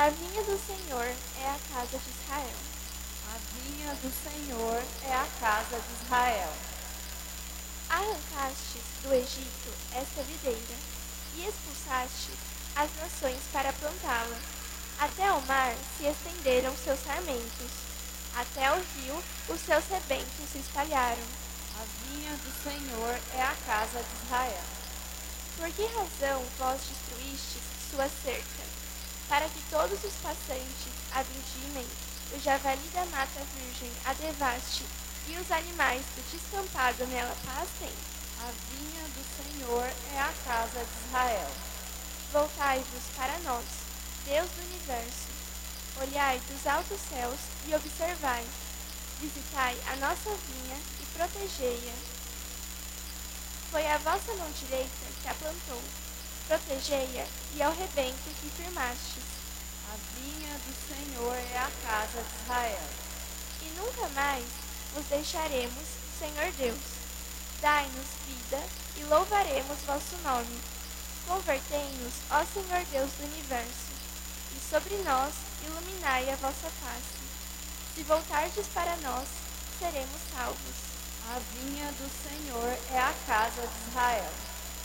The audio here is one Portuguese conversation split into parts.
A vinha do Senhor é a casa de Israel. A vinha do Senhor é a casa de Israel. Arrancastes do Egito esta videira, e expulsastes as nações para plantá-la. Até ao mar se estenderam seus sarmentos, até ao rio os seus rebentos se espalharam. A vinha do Senhor é a casa de Israel. Por que razão vós destruístes sua cerca, para que todos os passantes a vindimem, o javali da mata virgem a devaste, e os animais do descampado nela pastem? A vinha do Senhor é a casa de Israel. Voltai-vos para nós, Deus do universo. Olhai dos altos céus e observai. Visitai a nossa vinha e protegei-a. Foi a vossa mão direita que a plantou. Protegei-a e ao rebento que firmastes. A vinha do Senhor é a casa de Israel. E nunca mais vos deixaremos, Senhor Deus. Dai-nos vida e louvaremos vosso nome. Convertei-nos, ó Senhor Deus do universo, e sobre nós iluminai a vossa face. Se voltardes para nós, seremos salvos. A vinha do Senhor é a casa de Israel.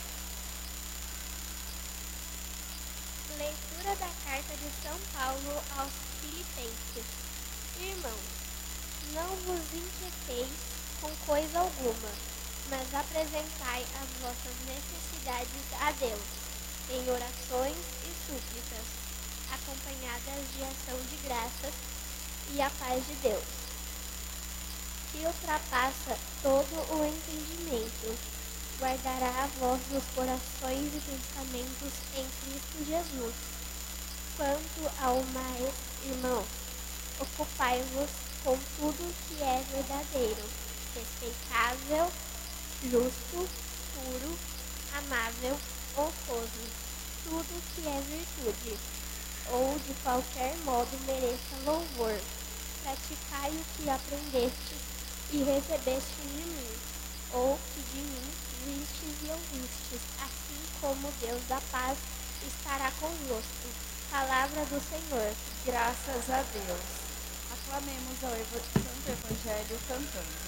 Leitura da carta de São Paulo aos Filipenses. Irmãos, não vos inquieteis com coisa alguma, mas apresentai as vossas necessidades a Deus, em orações e súplicas, acompanhadas de ação de graças, e a paz de Deus, que ultrapassa todo o entendimento, guardará a vossos corações e pensamentos em Cristo Jesus. Quanto ao mais, irmãos, ocupai-vos com tudo que é verdadeiro, respeitável, justo, puro, amável, honroso, tudo que é virtude, ou de qualquer modo mereça louvor. Praticai o que aprendestes e recebestes de mim, ou que de mim vistes e ouvistes, assim como Deus da paz estará convosco. Palavra do Senhor. Graças a Deus. Aclamemos ao Santo Evangelho cantando.